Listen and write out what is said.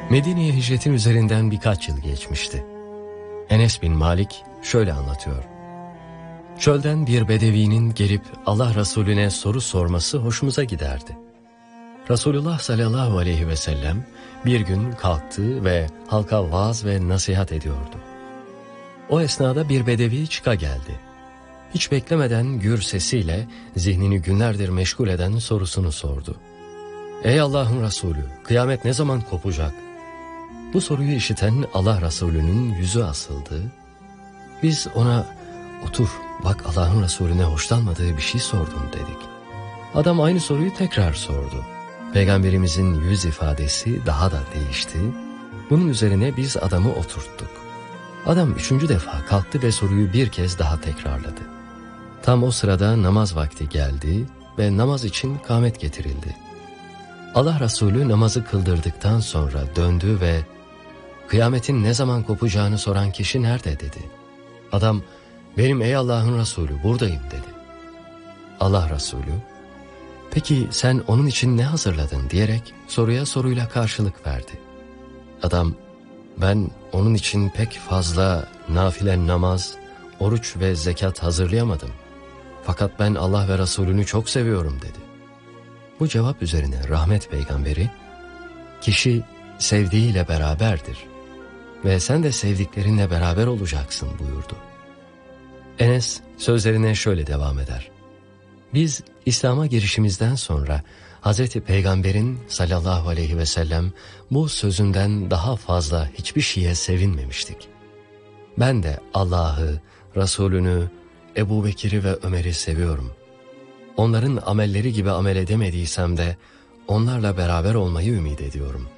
Medine'ye hicretin üzerinden birkaç yıl geçmişti. Enes bin Malik şöyle anlatıyor. Çölden bir bedevinin gelip Allah Resulüne soru sorması hoşumuza giderdi. Resulullah sallallahu aleyhi ve sellem bir gün kalktı ve halka vaaz ve nasihat ediyordu. O esnada bir bedevi çıka geldi. Hiç beklemeden gür sesiyle zihnini günlerdir meşgul eden sorusunu sordu. Ey Allah'ın Resulü, kıyamet ne zaman kopacak? Bu soruyu işiten Allah Resulü'nün yüzü asıldı. Biz ona otur bak Allah'ın Resulüne hoşlanmadığı bir şey sordun dedik. Adam aynı soruyu tekrar sordu. Peygamberimizin yüz ifadesi daha da değişti. Bunun üzerine biz adamı oturttuk. Adam 3. defa kalktı ve soruyu bir kez daha tekrarladı. Tam o sırada namaz vakti geldi ve namaz için kâmet getirildi. Allah Resulü namazı kıldırdıktan sonra döndü ve kıyametin ne zaman kopacağını soran kişi nerede dedi. Adam benim ey Allah'ın Resulü buradayım dedi. Allah Resulü peki sen onun için ne hazırladın diyerek soruya soruyla karşılık verdi. Adam ben onun için pek fazla nafile namaz, oruç ve zekat hazırlayamadım. Fakat ben Allah ve Resulünü çok seviyorum dedi. Bu cevap üzerine rahmet peygamberi, kişi sevdiğiyle beraberdir ve sen de sevdiklerinle beraber olacaksın buyurdu. Enes sözlerine şöyle devam eder. Biz İslam'a girişimizden sonra Hazreti Peygamber'in sallallahu aleyhi ve sellem bu sözünden daha fazla hiçbir şeye sevinmemiştik. Ben de Allah'ı, Resulünü, Ebu Bekir'i ve Ömer'i seviyorum. Onların amelleri gibi amel edemediysem de onlarla beraber olmayı ümit ediyorum.